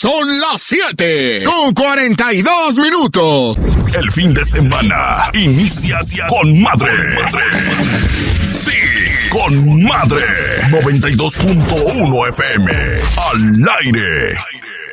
Son las 7:42. El fin de semana inicia con madre. Sí, con madre. 92.1 FM. Al aire.